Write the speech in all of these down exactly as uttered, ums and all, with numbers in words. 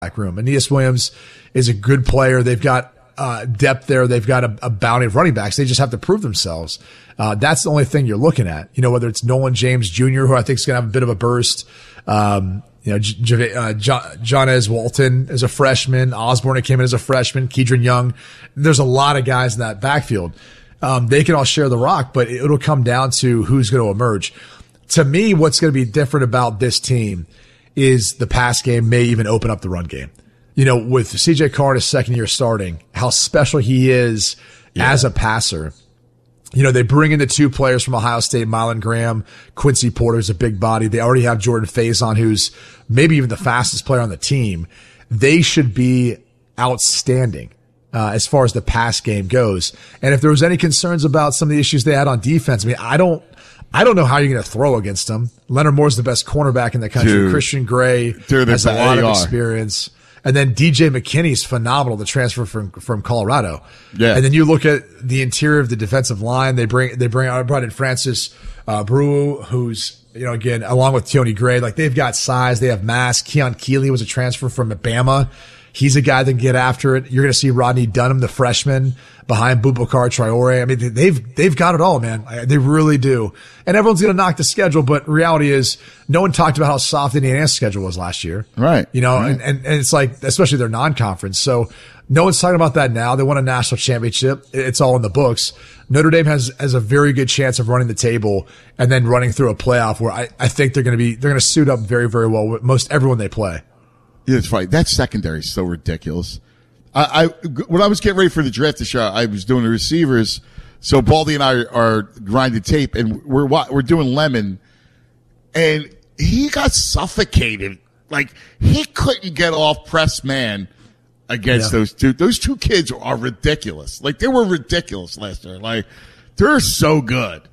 room. Aeneas Williams is a good player. They've got uh, depth there. They've got a, a bounty of running backs. They just have to prove themselves. Uh, that's the only thing you're looking at. You know, whether it's Nolan James Junior, who I think is going to have a bit of a burst. Um, you know, J- uh, John, Johnez Walton is a freshman. Osborne came in as a freshman. Kedron Young. There's a lot of guys in that backfield. Um, they can all share the rock, but it'll come down to who's going to emerge. To me, what's going to be different about this team is the pass game may even open up the run game. You know, with C J Carr in his second year starting, how special he is yeah. as a passer. You know, they bring in the two players from Ohio State, Mylan Graham, Quincy Porter's a big body. They already have Jordan Faison, who's maybe even the fastest player on the team. They should be outstanding uh, as far as the pass game goes. And if there was any concerns about some of the issues they had on defense, I mean, I don't, I don't know how you're going to throw against them. Leonard Moore's the best cornerback in the country. Dude, Christian Gray dude, has a lot of experience. And then D J McKinney's phenomenal, the transfer from, from Colorado. Yeah. And then you look at the interior of the defensive line. They bring, they bring out, brought in Francis, uh, Brew, who's, you know, again, along with Tony Gray, like they've got size. They have mass. Keon Keeley was a transfer from Bama. He's a guy that can get after it. You're going to see Rodney Dunham, the freshman, behind Boubacar Traore. I mean, they've, they've got it all, man. They really do. And everyone's going to knock the schedule, but reality is no one talked about how soft the Indiana's schedule was last year. Right. You know, right. And, and, and it's like, especially their non-conference. So no one's talking about that now. They won a national championship. It's all in the books. Notre Dame has, has a very good chance of running the table and then running through a playoff where I, I think they're going to be, they're going to suit up very, very well with most everyone they play. Yeah, that's right. That secondary is so ridiculous. I, I, when I was getting ready for the draft this year, I was doing the receivers. So Baldy and I are, are grinding tape, and we're we're doing Lemon, and he got suffocated. Like he couldn't get off press man against yeah. those two. Those two kids are ridiculous. Like they were ridiculous last year. Like they're so good.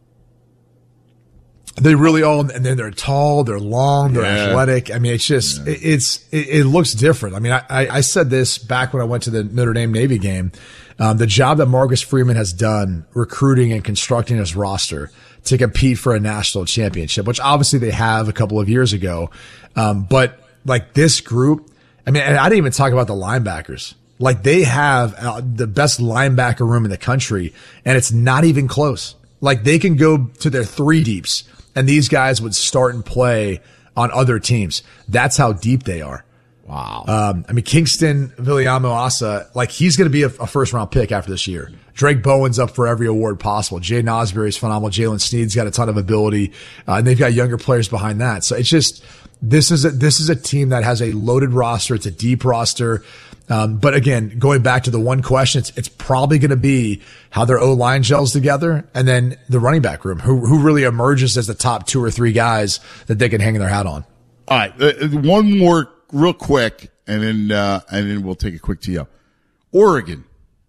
They really all, and then they're tall, they're long, they're yeah. athletic. I mean, it's just, yeah. it, it's, it, it looks different. I mean, I, I said this back when I went to the Notre Dame Navy game. Um, the job that Marcus Freeman has done recruiting and constructing his roster to compete for a national championship, which obviously they have a couple of years ago. Um, but like this group, I mean, and I didn't even talk about the linebackers. Like they have uh, the best linebacker room in the country, and it's not even close. Like they can go to their three deeps, and these guys would start and play on other teams. That's how deep they are. Wow. Um, I mean, Kingston Viliamo-Asa, like he's going to be a, a first round pick after this year. Drake Bowen's up for every award possible. Jay Nosbury's phenomenal. Jalen Sneed's got a ton of ability. Uh, and they've got younger players behind that. So it's just, this is a, this is a team that has a loaded roster. It's a deep roster. Um, but again, going back to the one question, it's, it's probably going to be how their O-line gels together, and then the running back room, who, who really emerges as the top two or three guys that they can hang their hat on. All right. Uh, one more real quick, and then, uh, and then we'll take a quick T O. Oregon.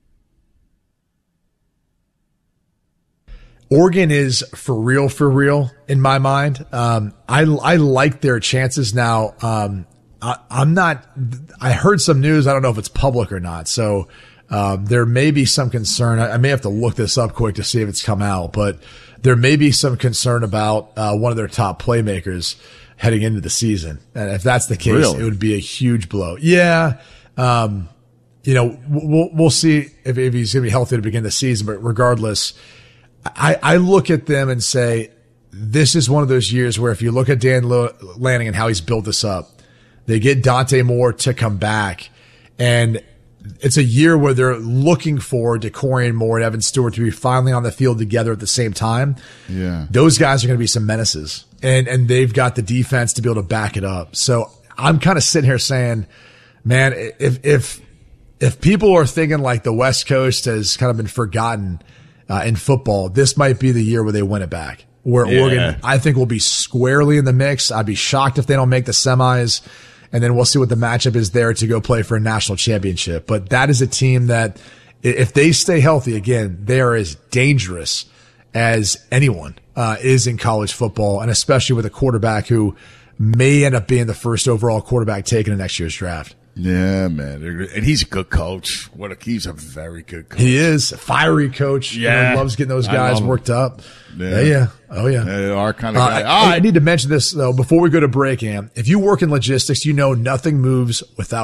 Oregon is for real, for real in my mind. Um, I, I like their chances now. Um, I, I'm not, I heard some news. I don't know if it's public or not. So, um, there may be some concern. I, I may have to look this up quick to see if it's come out, but there may be some concern about, uh, one of their top playmakers heading into the season. And if that's the case, really? It would be a huge blow. Yeah. Um, you know, we'll, we'll see if, if he's going to be healthy to begin the season, but regardless, I, I look at them and say, this is one of those years where if you look at Dan Lanning and how he's built this up, they get Dante Moore to come back, and it's a year where they're looking for DeCorian Moore and Evan Stewart to be finally on the field together at the same time. Yeah. Those guys are going to be some menaces, and, and they've got the defense to be able to back it up. So I'm kind of sitting here saying, man, if, if, if people are thinking like the West Coast has kind of been forgotten, uh, in football, this might be the year where they win it back. Where yeah. Oregon, I think, will be squarely in the mix. I'd be shocked if they don't make the semis. And then we'll see what the matchup is there to go play for a national championship. But that is a team that, if they stay healthy, again, they are as dangerous as anyone uh, is in college football, and especially with a quarterback who may end up being the first overall quarterback taken in next year's draft. Yeah, man. And he's a good coach. What a, he's a very good coach. He is a fiery coach. Yeah. You know, loves getting those guys worked up. Yeah. yeah. yeah. Oh, yeah. They are kind of guy. Uh, I, I need to mention this, though, before we go to break, Am. If you work in logistics, you know nothing moves without